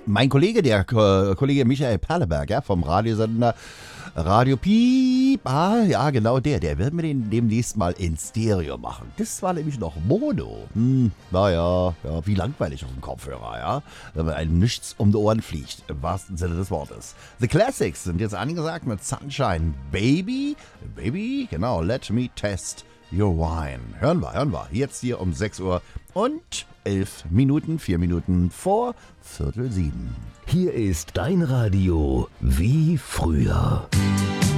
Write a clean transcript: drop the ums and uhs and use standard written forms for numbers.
Mein Kollege, der Kollege Michael Perleberg, ja, vom Radiosender Radio Piep, ja genau der wird mir den demnächst mal in Stereo machen. Das war nämlich noch Mono. Naja, ja, wie langweilig auf dem Kopfhörer, ja, wenn man einem nichts um die Ohren fliegt, im wahrsten Sinne des Wortes. The Classics sind jetzt angesagt mit Sunshine Baby, genau, Let Me Test Your Wine. Hören wir, jetzt hier um 6 Uhr und 11 Minuten, 4 Minuten vor 6:45. Hier ist dein Radio wie früher.